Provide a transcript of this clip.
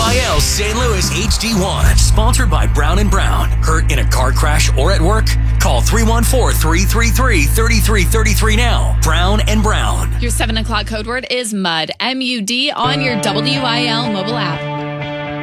WIL St. Louis HD1. Sponsored by Brown & Brown. Hurt in a car crash or at work? Call 314-333-3333 now. Brown & Brown. Your 7 o'clock code word is MUD. MUD on your WIL mobile app.